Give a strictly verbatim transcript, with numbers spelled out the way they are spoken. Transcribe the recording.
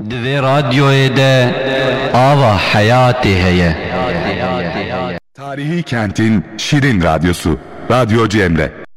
Divê radyoyê de ava hayatê heye. Tarihi kentin şirin radyosu. Radyo Cemre.